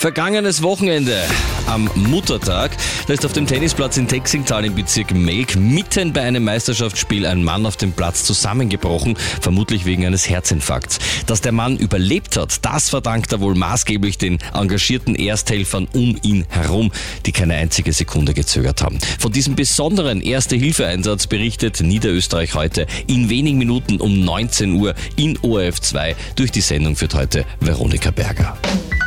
Vergangenes Wochenende am Muttertag, da ist auf dem Tennisplatz in Texingtal im Bezirk Melk mitten bei einem Meisterschaftsspiel ein Mann auf dem Platz zusammengebrochen, vermutlich wegen eines Herzinfarkts. Dass der Mann überlebt hat, das verdankt er wohl maßgeblich den engagierten Ersthelfern um ihn herum, die keine einzige Sekunde gezögert haben. Von diesem besonderen Erste-Hilfe-Einsatz berichtet Niederösterreich heute in wenigen Minuten um 19 Uhr in ORF 2. Durch die Sendung führt heute Veronika Berger.